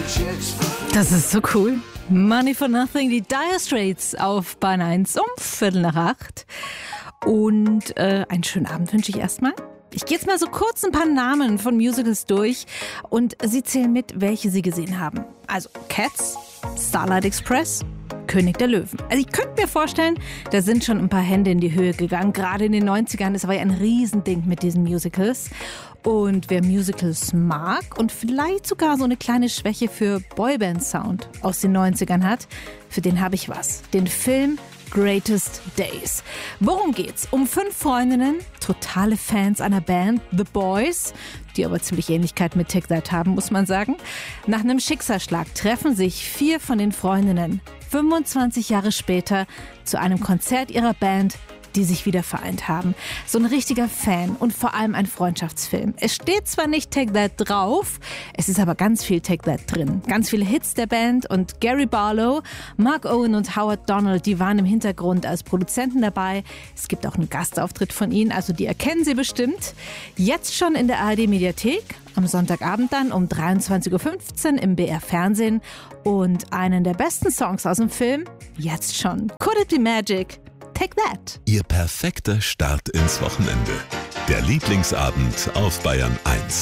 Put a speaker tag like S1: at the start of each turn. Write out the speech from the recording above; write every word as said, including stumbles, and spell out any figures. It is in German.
S1: Das ist so cool. Money for Nothing, die Dire Straits auf Bahn eins um Viertel nach acht. Und äh, einen schönen Abend wünsche ich erstmal. Ich gehe jetzt mal so kurz ein paar Namen von Musicals durch und Sie zählen mit, welche Sie gesehen haben. Also Cats, Starlight Express, König der Löwen. Also ich könnte mir vorstellen, da sind schon ein paar Hände in die Höhe gegangen. Gerade in den neunzigern, das war ja ein Riesending mit diesen Musicals. Und wer Musicals mag und vielleicht sogar so eine kleine Schwäche für Boyband-Sound aus den neunzigern hat, für den habe ich was. Den Film Greatest Days. Worum geht's? Um fünf Freundinnen, totale Fans einer Band, The Boys, die aber ziemlich Ähnlichkeit mit Take That haben, muss man sagen. Nach einem Schicksalsschlag treffen sich vier von den Freundinnen fünfundzwanzig Jahre später zu einem Konzert ihrer Band, die sich wieder vereint haben. So ein richtiger Fan und vor allem ein Freundschaftsfilm. Es steht zwar nicht Take That drauf, es ist aber ganz viel Take That drin. Ganz viele Hits der Band und Gary Barlow, Mark Owen und Howard Donald, die waren im Hintergrund als Produzenten dabei. Es gibt auch einen Gastauftritt von ihnen, also die erkennen Sie bestimmt. Jetzt schon in der A R D-Mediathek, am Sonntagabend dann um dreiundzwanzig Uhr fünfzehn im B R-Fernsehen. Und einen der besten Songs aus dem Film, jetzt schon. Could It Be Magic? Take That.
S2: Ihr perfekter Start ins Wochenende. Der Lieblingsabend auf Bayern eins.